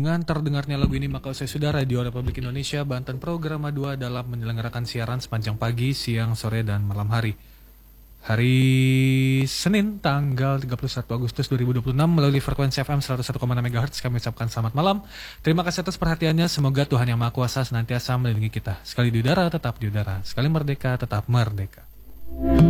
Dengan terdengarnya lagu ini maka usai sudah Radio Republik Indonesia Banten Program 2 dalam menyelenggarakan siaran sepanjang pagi, siang, sore, dan malam hari. Hari Senin tanggal 31 Agustus 2026 melalui frekuensi FM 101,6 MHz kami ucapkan selamat malam. Terima kasih atas perhatiannya. Semoga Tuhan Yang Maha Kuasa senantiasa melindungi kita. Sekali di udara tetap di udara, sekali merdeka tetap merdeka.